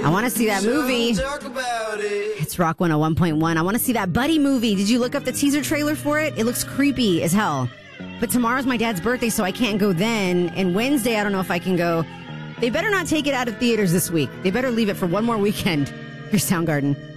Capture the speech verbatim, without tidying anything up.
I want to see that movie. It's Rock one oh one point one. I want to see that Buddy movie. Did you look up the teaser trailer for it? It looks creepy as hell. But tomorrow's my dad's birthday, so I can't go then. And Wednesday, I don't know if I can go. They better not take it out of theaters this week. They better leave it for one more weekend. Your Soundgarden.